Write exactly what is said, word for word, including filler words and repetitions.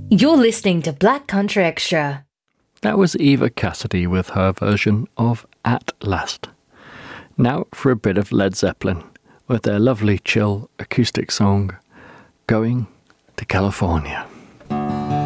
You're listening to Black Country Extra. That was Eva Cassidy with her version of At Last. Now for a bit of Led Zeppelin with their lovely chill acoustic song, Going to California.